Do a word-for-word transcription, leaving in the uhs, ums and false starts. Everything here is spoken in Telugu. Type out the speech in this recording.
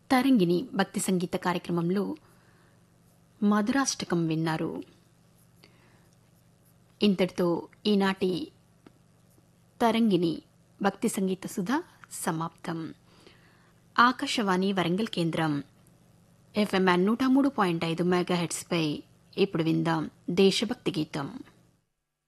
తరంగిణి భక్తి సంగీత కార్యక్రమంలో మధురాష్టకం విన్నారు. ఇంతటితో ఈనాటి తరంగిణి భక్తి సంగీత సుధా సమాప్తం. ఆకాశవాణి వరంగల్ కేంద్రం ఎఫ్ఎం నూట మూడు పాయింట్ ఐదు మెగాహెట్స్పై ఇప్పుడు విందాం దేశభక్తి గీతం.